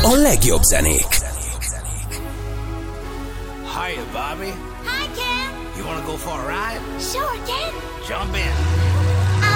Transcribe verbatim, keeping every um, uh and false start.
a legjobb zenék. Hiya, Bobby. Hi, Ken. You wanna go for a ride? Sure, Ken. Jump in.